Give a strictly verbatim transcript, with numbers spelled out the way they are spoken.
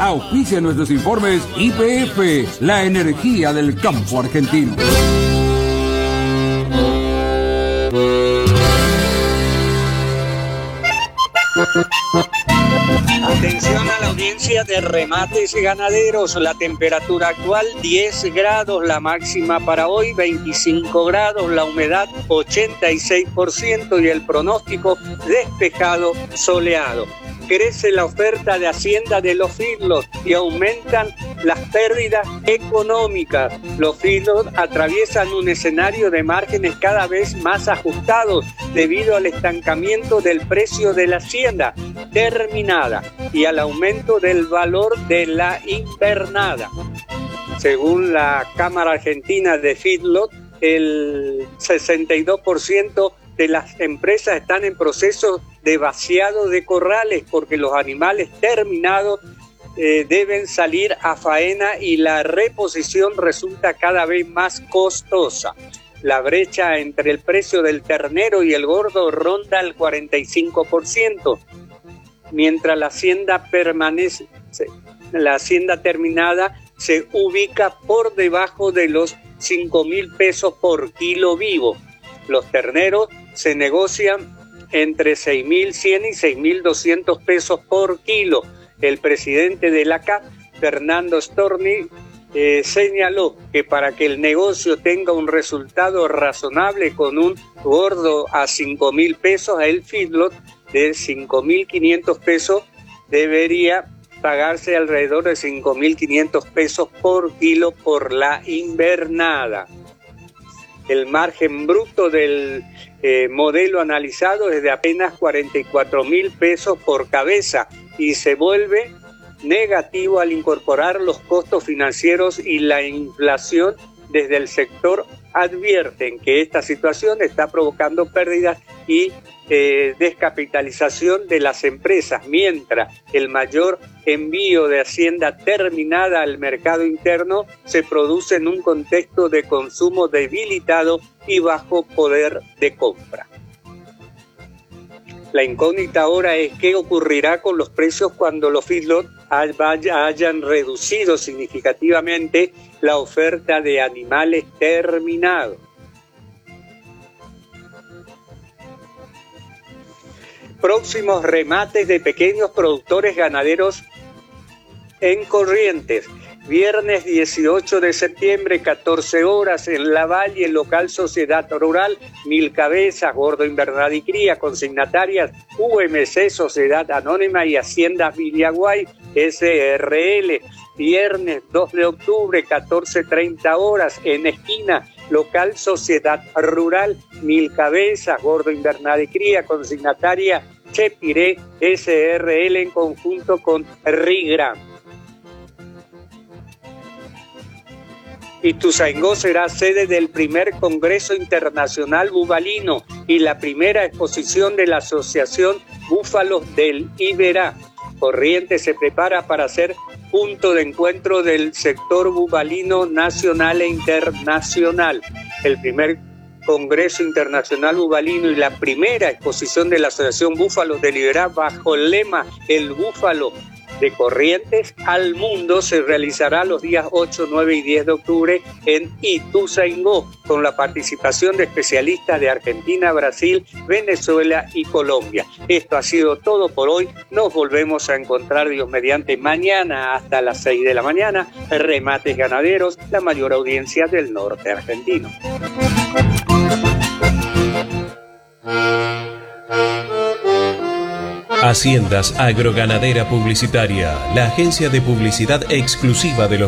Auspicia nuestros informes Y P F, la energía del campo argentino. Atención a la audiencia de Remates Ganaderos. La temperatura actual diez grados, la máxima para hoy veinticinco grados, la humedad ochenta y seis por ciento y el pronóstico despejado soleado. Crece la oferta de hacienda de los feedlots y aumentan las pérdidas económicas. Los feedlots atraviesan un escenario de márgenes cada vez más ajustados debido al estancamiento del precio de la hacienda terminada y al aumento del valor de la invernada. Según la Cámara Argentina de Feedlot, el sesenta y dos por ciento de las empresas están en proceso de vaciado de corrales porque los animales terminados eh, deben salir a faena y la reposición resulta cada vez más costosa. La brecha entre el precio del ternero y el gordo ronda el cuarenta y cinco por ciento, mientras la hacienda permanece, la hacienda terminada se ubica por debajo de los cinco mil pesos por kilo vivo. Los terneros se negocian entre seis mil cien y seis mil doscientos pesos por kilo. El presidente de la C A P, Fernando Storni, eh, señaló que para que el negocio tenga un resultado razonable con un gordo a cinco mil pesos, el feedlot de cinco mil quinientos pesos debería pagarse alrededor de cinco mil quinientos pesos por kilo por la invernada. El margen bruto del eh, modelo analizado es de apenas cuarenta y cuatro mil pesos por cabeza y se vuelve negativo al incorporar los costos financieros y la inflación. Desde el sector advierten que esta situación está provocando pérdidas y eh, descapitalización de las empresas, mientras el mayor envío de hacienda terminada al mercado interno se produce en un contexto de consumo debilitado y bajo poder de compra. La incógnita ahora es qué ocurrirá con los precios cuando los feedlots hayan reducido significativamente la oferta de animales terminados. Próximos remates de pequeños productores ganaderos en Corrientes. Viernes dieciocho de septiembre, catorce horas, en La Valle, local Sociedad Rural, Mil Cabezas, Gordo Invernada y Cría, consignatarias U M C, Sociedad Anónima y Hacienda Villaguay, S R L. Viernes dos de octubre, catorce treinta horas, en Esquina, local Sociedad Rural, Mil Cabezas, Gordo Invernada y Cría, consignataria Chepiré, S R L, en conjunto con Rigram. Ituzaingó será sede del primer Congreso Internacional Bubalino y la primera exposición de la Asociación Búfalos del Iberá. Corrientes se prepara para ser punto de encuentro del sector bubalino nacional e internacional. El primer Congreso Internacional Bubalino y la primera exposición de la Asociación Búfalos del Iberá bajo el lema El Búfalo de Corrientes al Mundo se realizará los días ocho, nueve y diez de octubre en Ituzaingó, con la participación de especialistas de Argentina, Brasil, Venezuela y Colombia. Esto ha sido todo por hoy. Nos volvemos a encontrar, Dios mediante, mañana hasta las seis de la mañana. Remates Ganaderos, la mayor audiencia del norte argentino. Haciendas Agroganadera Publicitaria, la agencia de publicidad exclusiva de los